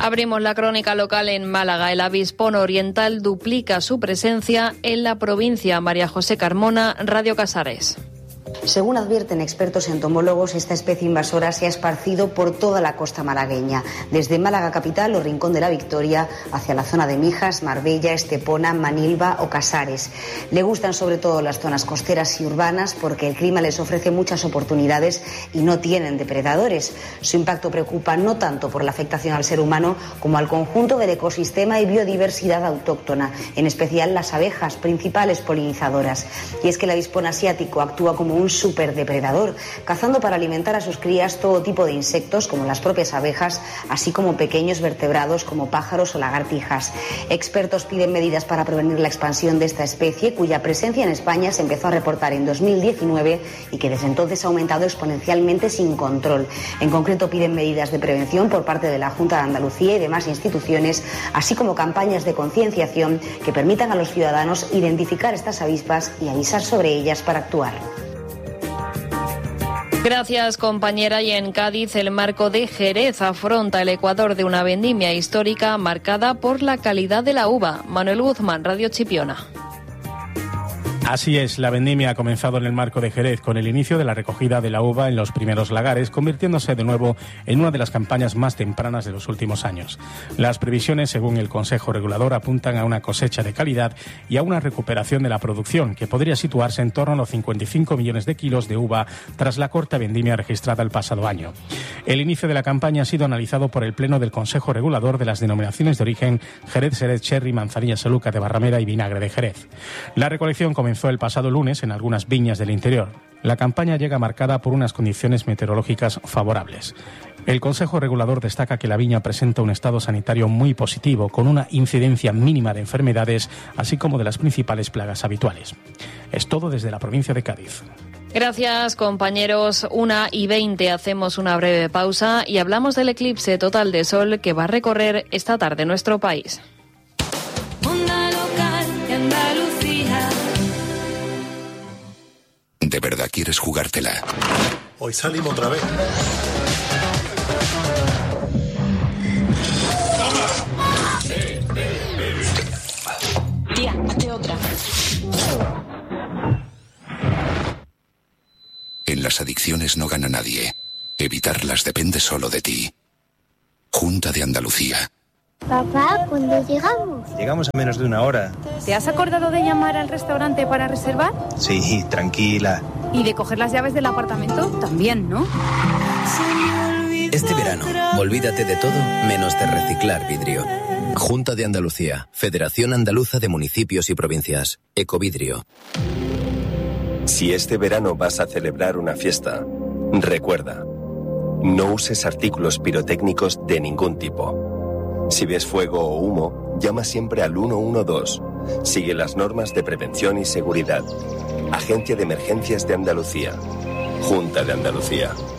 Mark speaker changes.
Speaker 1: Abrimos la crónica local en Málaga. El avispón oriental duplica su presencia en la provincia. María José Carmona, Radio Casares.
Speaker 2: Según advierten expertos entomólogos, esta especie invasora se ha esparcido por toda la costa malagueña, desde Málaga capital o Rincón de la Victoria hacia la zona de Mijas, Marbella, Estepona, Manilva o Casares. Le gustan sobre todo las zonas costeras y urbanas porque el clima les ofrece muchas oportunidades y no tienen depredadores. Su impacto preocupa no tanto por la afectación al ser humano como al conjunto del ecosistema y biodiversidad autóctona, en especial las abejas, principales polinizadoras. Y es que el avispón asiático actúa como un superdepredador, cazando para alimentar a sus crías todo tipo de insectos como las propias abejas, así como pequeños vertebrados como pájaros o lagartijas. Expertos piden medidas para prevenir la expansión de esta especie, cuya presencia en España se empezó a reportar en 2019 y que desde entonces ha aumentado exponencialmente sin control. En concreto piden medidas de prevención por parte de la Junta de Andalucía y demás instituciones, así como campañas de concienciación que permitan a los ciudadanos identificar estas avispas y avisar sobre ellas para actuar.
Speaker 1: Gracias, compañera. Y en Cádiz, el marco de Jerez afronta el Ecuador de una vendimia histórica marcada por la calidad de la uva. Manuel Guzmán, Radio Chipiona.
Speaker 3: Así es, la vendimia ha comenzado en el marco de Jerez con el inicio de la recogida de la uva en los primeros lagares, convirtiéndose de nuevo en una de las campañas más tempranas de los últimos años. Las previsiones, según el Consejo Regulador, apuntan a una cosecha de calidad y a una recuperación de la producción, que podría situarse en torno a los 55 millones de kilos de uva tras la corta vendimia registrada el pasado año. El inicio de la campaña ha sido analizado por el Pleno del Consejo Regulador de las denominaciones de origen Jerez, Xerez, Cherry, Manzanilla, Saluca de Barrameda y Vinagre de Jerez. La recolección comenzó el pasado lunes en algunas viñas del interior. La campaña llega marcada por unas condiciones meteorológicas favorables. El Consejo Regulador destaca que la viña presenta un estado sanitario muy positivo, con una incidencia mínima de enfermedades, así como de las principales plagas habituales. Es todo desde la provincia de Cádiz.
Speaker 1: Gracias, compañeros. 1:20, hacemos una breve pausa y hablamos del eclipse total de sol que va a recorrer esta tarde nuestro país.
Speaker 4: Onda local de Andalucía.
Speaker 5: ¿De verdad quieres jugártela?
Speaker 6: Hoy salimos otra vez.
Speaker 4: Tía, hazte otra.
Speaker 5: En las adicciones no gana nadie. Evitarlas depende solo de ti. Junta de Andalucía.
Speaker 7: Papá, ¿cuándo llegamos?
Speaker 8: Llegamos a menos de una hora.
Speaker 9: ¿Te has acordado de llamar al restaurante para reservar?
Speaker 8: Sí, tranquila.
Speaker 9: ¿Y de coger las llaves del apartamento? También, ¿no?
Speaker 10: Este verano, olvídate de todo menos de reciclar vidrio. Junta de Andalucía, Federación Andaluza de Municipios y Provincias, Ecovidrio.
Speaker 11: Si este verano vas a celebrar una fiesta, recuerda, no uses artículos pirotécnicos de ningún tipo. Si ves fuego o humo, llama siempre al 112. Sigue las normas de prevención y seguridad. Agencia de Emergencias de Andalucía. Junta de Andalucía.